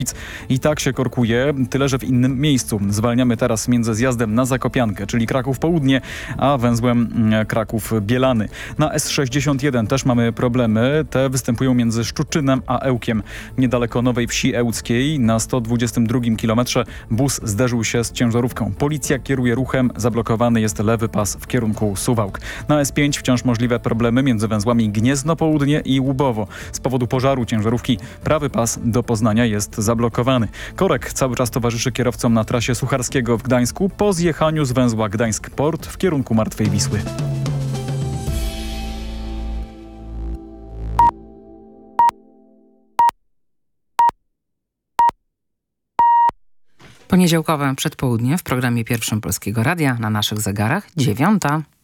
I tak się korkuje, tyle że w innym miejscu. Zwalniamy teraz między zjazdem na Zakopiankę, czyli Kraków Południe, a węzłem Kraków Bielany. Na S61 też mamy problemy. Te występują między Szczuczynem a Ełkiem. Niedaleko Nowej Wsi Ełckiej na 122 kilometrze bus zderzył się z ciężarówką. Policja kieruje ruchem, zablokowany jest lewy pas w kierunku Suwałk. Na S5 wciąż możliwe problemy między węzłami Gniezno Południe i Łubowo. Z powodu pożaru ciężarówki prawy pas do Poznania jest zablokowany. Korek cały czas towarzyszy kierowcom na trasie Sucharskiego w Gdańsku po zjechaniu z węzła Gdańsk Port w kierunku Martwej Wisły. Poniedziałkowe przedpołudnie w programie pierwszym Polskiego Radia na naszych zegarach 9:00.